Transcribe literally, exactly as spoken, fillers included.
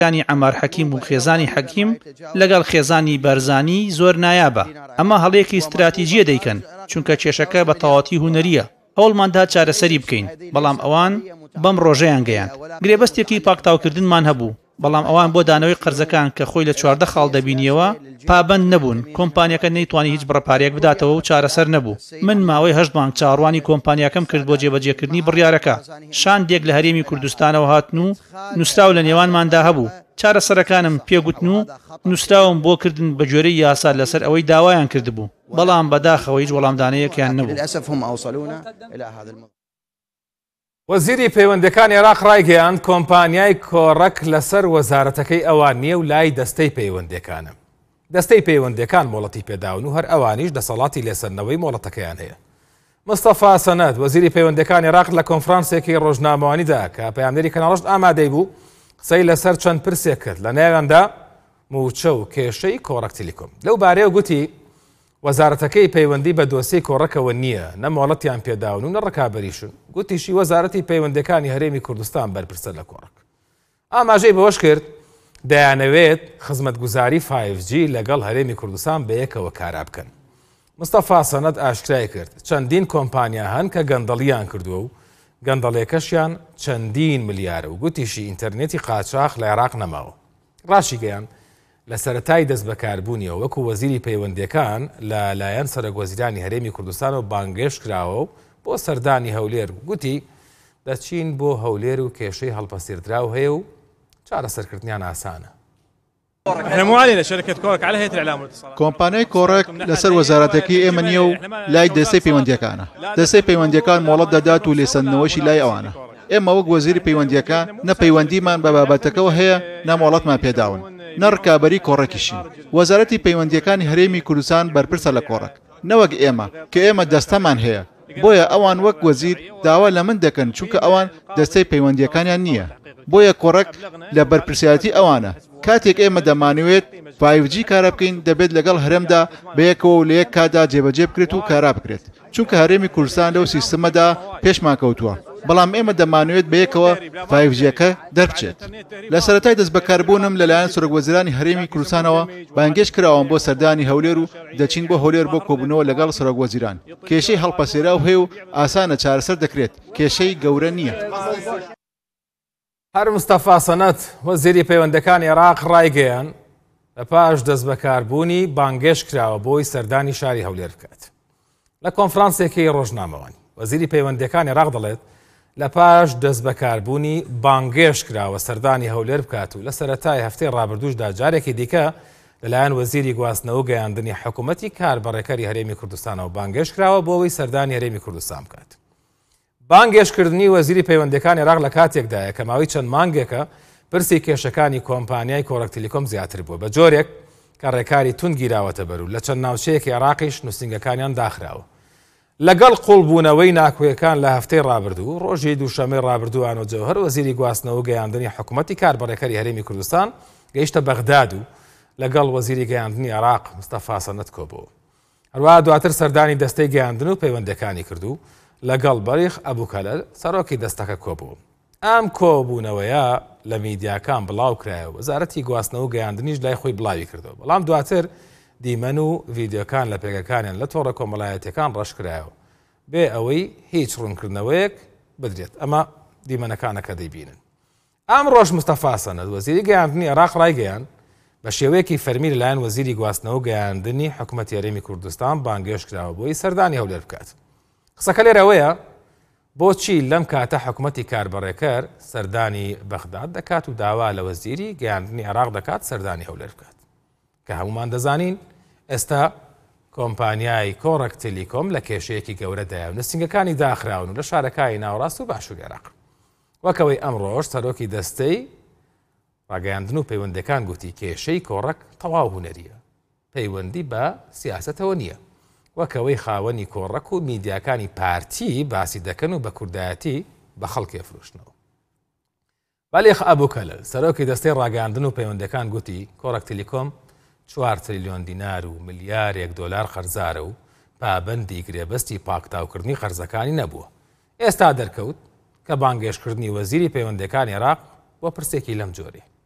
ینی عەمار حەکیم و خێزانی حەکیم لەگەڵ خێزانی بەرزانی زۆر نایابە. ئەمە هەڵەیەکی استراتیژیە دەیکەن چونکە کێشەکە بە تەواوەتی هونەریە. هەوڵماندا چارەسەری بکەین، بەڵام ئەوان بەم ڕۆژەیان گەیاند. گرێبەستێکی پاکتاوکردنمان هەبوو، بەڵام ئەوان بۆ دانەوەی قەرزەکان کە خۆی لە چواردە خاڵ دەبینیەوە پابەند نەبوون. کۆمپانیەکە نەیتوانی هیچ بڕەپارێک بداتەوە و چارەسەر نەبوو. من ماوەی هەشت مانگ چاڕوانی کۆمپانیەکەم کرد بۆ جێبەجێکردنی بڕیارەکە. شاندێک لە هەرێمی کوردستانەوە هاتن و نووسراو لە نێوانماندا هەبوو. چارەسەرەکانم پێگوتن و نووسراوم بۆ کردن بە جۆرەی یاسا لەسەر ئەوەی داوایان کردبوو، بەڵام بەداخەوە هیچ وەڵامدانەیەکیان نەبوو. وەزیری پەیوەندیەکانی عێراق ڕایگەیاند کۆمپانیای کۆڕەک لەسەر وەزارەتەکەی ئەوان نییە و لای دەستەی پەیوەندیەکانە. دەستەی پەیوەندیەکان مۆڵەتی پێداون و هەر ئەوانیش دەسەڵاتی لێسەرنەوەی مۆڵەتەکەیان هەیە. مستەفا سەنەد وەزیری پەیوەندیەکانی عێراق لە کۆنفرانسێکی ڕۆژنامەوانیدا کە پەیامدەری کەناڵەشت ئامادەی بوو قسەی لەسەر چەند پرسێک کرد، لە نێواندا موچە و کێشەی کۆڕەک تیلیکۆم. لەو بارەیە گوتی وەزارەتەکەی پەیوەندی بە دۆسیەی کۆڕەکەوە نییە، نە مۆڵەتیان پێداون و نە ڕکابەریشن. گوتیشی وەزارەتی پەیوەندیەکانی هەرێمی کوردستان بەرپرسە لە کۆڕەک. ئاماژەی بەوەش کرد دەیانەوێت خزمەتگوزاری فایڤ جی لەگەڵ هەرێمی کوردستان بەیەکەوە کارا بکەن. مستەفا سەنەد ئاشکرای کرد چەندین کۆمپانیا هەن کە گەندەڵیان کردووە و گەندەڵێکەشیان چەندین ملیارە و گوتیشی ئینتەرنێتی قاچاق لە عێراق نەماوە. ڕاشی گەیان لە سەرەتای دەست بەکاربوونیەوە وەکو وەزیری پەیوەندیەکان لە لایەن سەرۆکوەزیرانی هەرێمی کوردستان و بانگێش کراوە و بۆ سەردانی هەولێر گوتی دەچین بۆ هەولێر و کێشەی هەڵپەسیردراو هەیە و چارەسەرکردنیان ئاسانە. کۆمپانیای کۆڕەک لەسەر وەزارەتەکەی ئێمە نییە و لای دەستەی پەیوەندیەکانە. دەستەی پەیوەندیەکان مۆڵەت دەدات و لێسەندنەوەشی لای ئەوانە. ئێمە وەک وەزیری پەیوەندیەکان نە پەیوەندیمان بە بابەتەکەەوە هەیە نە مۆڵەتمان پێداون نە ڕکابەری کۆڕەکیشی. وەزارەتی پەیوەندیەکانی هەرێمی کوردستان بەرپرسە لە کۆڕەک، نەوەک ئێمە کە ئێمە دەستەمان هەیە. بۆیە ئەوان وەک وەزیر داوا لە من دەکەن چونکە ئەوان دەستەی پەیوەندیەکانیان نییە. بۆیە کۆڕەک لە بەرپرسیاتی ئەوانە. کاتێک ئێمە دەمانوێت فایڤ جی کارە بکەین دەبێت لەگەڵ هەرێمدا بەیەکەوە و لە یەک کادا جێبەجێ بکرێت و کارا بکرێت، چونکە هەرێمی کوردستان لەو سیستەمەدا پێشمان کەوتووە. بەڵام ئێمە دەمانوێت بەیەکەوە فایڤ جیەکە دەربچێت. لە سەرەتای دەست بەکاربوونم لەلایەن سەرۆکوەزیرانی هەرێمی کوردستانەوە بانگێش کراوەم بۆ سەردانی هەولێر و دەچین بۆ هەولێر بۆ کۆبوونەوە لەگەڵ سەرۆکوەزیران. کێشەی هەڵپەسێراو هەیە و ئاسانە چارەسەر دەکرێت، کێشەی گەورە نییە. هەر مستەفا سەنەد وەزیری پەیوەندیەکانی عێراق ڕایگەیان لە پاش دەست بەکاربوونی بانگێش کراوە بۆی سەردانی شاری هەولێر بکات. لە کۆنفرانسێکی ڕۆژنامەوانی وەزیری پەیوەندیەکانی عێراق دەڵێت لە پاش دەست بەکاربوونی بانگێش کراوە سەردانی هەولێر بکات و لە سەرەتای هەفتەی ڕابردووشدا جارێکی دیکە لەلایەن وەزیری گواستنەوە گەیاندنی حکوومەتی کاربڕێکەری هەرێمی کوردستانەوە بانگێش کراوە بۆ ئەوەی سەردانی هەرێمی کوردستان بکات. بانگێشکردنی وەزیری پەیوەندیەکانی عێراق لە کاتێکدایە کە ماوەی چەند مانگێکە پرسی کێشەکانی کۆمپانیای کۆڕەک تیلیکۆم زیاتر بووە بە جۆرێک کە ڕێکاری تون گیراوەتە بەر و لە چەند ناوچەیەکی عێراقیش نووسنگەکانیان داخراوە. لەگەڵ قوڵبوونەوەی ناکۆیەکان لە هەفتەی ڕابردوو ڕۆژی دووشەمەی ڕابردووان و جەوهەر وەزیری گواستنەوە گەیاندنی حکوومەتی کاربڕێکەری هەرێمی کوردستان گەیشتە بەغداد و لەگەڵ وەزیری گەیاندنی عێراق مستەفا سەنەد کۆبووە. هەروەها دواتر سەردانی دەستەی گەیاندن و پەیوەندیەکانی کردو لەگەڵ بەریخ ئەبوکەلەل سەرۆکی دەستەکە کۆبوو. ئەم کۆبوونەوەیە لە میدیاکان بڵاو کرایەوە، وەزارەتی گواستنەوە و گەیاندنیش لای خۆی بڵاوی کردەوە، بەڵام دواتر دیمەن و ڤیدیۆکان لە پێگەکانیان لە تۆڕە کۆمەڵایەتیەکان ڕەش کرایەوە بێ ئەوەی هیچ ڕوونکردنەوەیەک بدرێت. ئەمە دیمەنەکانەکە دەیبینن. ئەم ڕۆژ مستەفا سەنەد وەزیری گەیاندنی عێراق ڕایگەیاند بە شێوەیەکی فەرمی لەلایەن وەزیری گواستنەوە و گەیاندنی حکوومەتی هەرێمی کوردستان بانگێش کراوە بۆی سەردانی هەولێر بکات. قسەکە لێرەوەیە بۆچی لەم کاتە حکوومەتی کاربڕێکەر سەردانی بەغداد دەکات و داوا لە وەزیری گەیاندنی عێراق دەکات سەردانی هەولێر بکات کە هەمومان دەزانین ئێستا کۆمپانیای کۆڕەک تیلیکۆم لە کێشەیەکی گەورەدایە و نووسنگەکانی داخراون و لە شارەکانی ناوەڕاست و باشووری عێراق. وەکەوەی ئەمڕۆژ سەرۆکی دەستەی ڕاگەیاندن و پەیوەندیەکان گوتی کێشەی کۆڕەک تەواو هونەریە، پەیوەندی بە سیاسەتەوە نییە. وەکەوەی خاوەنی کۆڕەک و میدیاکانی پارتی باسی دەکەن و بە کوردایەتی بە خەڵکی فرۆشتنەوە. بەلیخ ئەبوکەلەل سەرۆکی دەستەی ڕاگەیاندن و پەیوەندیەکان گوتی کۆڕەک تیلیکۆم چوار تریلیۆن دینار و ملیارێک دۆلار خەرزارە و پابەندی گرێبەستی پاکتاوکردنی خەرزەکانی نەبووە. ئێستا دەرکەوت کە بانگێشکردنی وەزیری پەیوەندیەکانی عێراق بۆ پرسێکی لەم جۆرەیە.